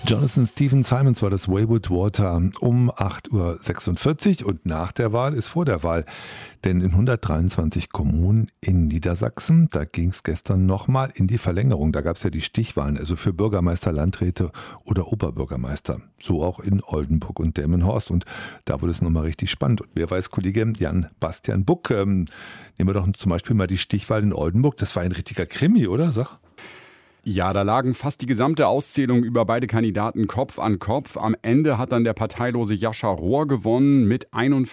Jonathan Stephen Simons war das Wayward Water um 8:46 Uhr und nach der Wahl ist vor der Wahl. Denn in 123 Kommunen in Niedersachsen, da ging es gestern nochmal in die Verlängerung. Da gab es ja die Stichwahlen, also für Bürgermeister, Landräte oder Oberbürgermeister. So auch in Oldenburg und Delmenhorst. Und da wurde es nochmal richtig spannend. Und wer weiß, Kollege Jan-Bastian Buck, nehmen wir doch zum Beispiel mal die Stichwahl in Oldenburg. Das war ein richtiger Krimi, oder? Sag. Ja, da lagen fast die gesamte Auszählung über beide Kandidaten Kopf an Kopf. Am Ende hat dann der parteilose Jascha Rohr gewonnen mit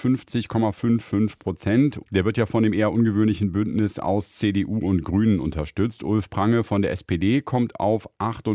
51,55%. Der wird ja von dem eher ungewöhnlichen Bündnis aus CDU und Grünen unterstützt. Ulf Prange von der SPD kommt auf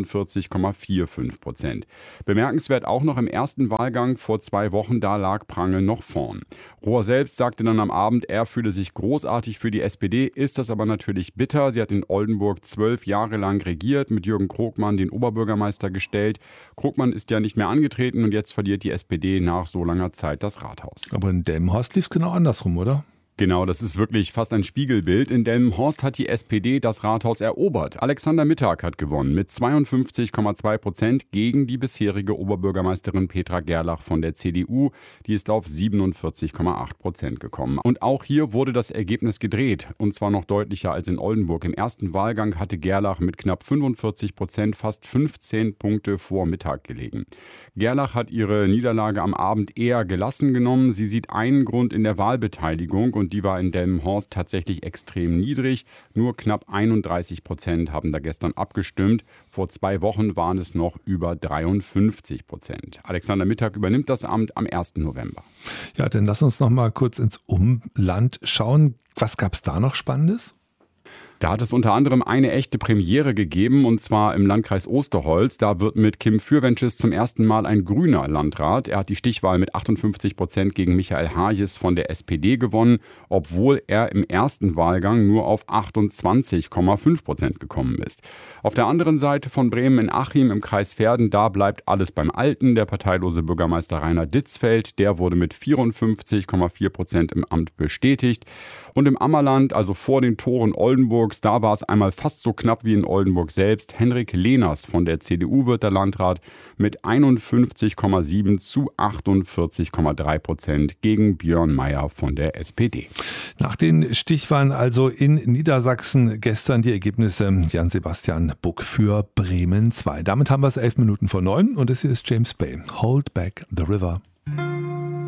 48,45%. Bemerkenswert auch noch im ersten Wahlgang vor 2 Wochen, da lag Prange noch vorn. Rohr selbst sagte dann am Abend, er fühle sich großartig für die SPD, ist das aber natürlich bitter. Sie hat in Oldenburg 12 Jahre lang regiert, mit Jürgen Krogmann den Oberbürgermeister gestellt. Krogmann ist ja nicht mehr angetreten und jetzt verliert die SPD nach so langer Zeit das Rathaus. Aber in Delmenhorst lief es genau andersrum, oder? Genau, das ist wirklich fast ein Spiegelbild. In Delmenhorst hat die SPD das Rathaus erobert. Alexander Mittag hat gewonnen mit 52,2% gegen die bisherige Oberbürgermeisterin Petra Gerlach von der CDU. Die ist auf 47,8% gekommen. Und auch hier wurde das Ergebnis gedreht. Und zwar noch deutlicher als in Oldenburg. Im ersten Wahlgang hatte Gerlach mit knapp 45% fast 15 Punkte vor Mittag gelegen. Gerlach hat ihre Niederlage am Abend eher gelassen genommen. Sie sieht einen Grund in der Wahlbeteiligung und die war in Delmenhorst tatsächlich extrem niedrig. Nur knapp 31% haben da gestern abgestimmt. Vor 2 Wochen waren es noch über 53%. Alexander Mittag übernimmt das Amt am 1. November. Ja, dann lass uns noch mal kurz ins Umland schauen. Was gab es da noch Spannendes? Da hat es unter anderem eine echte Premiere gegeben, und zwar im Landkreis Osterholz. Da wird mit Kim Fürwensches zum ersten Mal ein grüner Landrat. Er hat die Stichwahl mit 58% gegen Michael Harjes von der SPD gewonnen, obwohl er im ersten Wahlgang nur auf 28,5% gekommen ist. Auf der anderen Seite von Bremen in Achim im Kreis Verden, da bleibt alles beim Alten. Der parteilose Bürgermeister Rainer Ditzfeld, der wurde mit 54,4% im Amt bestätigt. Und im Ammerland, also vor den Toren Oldenburgs, da war es einmal fast so knapp wie in Oldenburg selbst. Henrik Lehners von der CDU wird der Landrat mit 51,7 zu 48,3% gegen Björn Mayer von der SPD. Nach den Stichwahlen also in Niedersachsen gestern die Ergebnisse Jan-Sebastian Buck für Bremen 2. Damit haben wir es 11 Minuten vor 9 und es hier ist James Bay. Hold Back the River.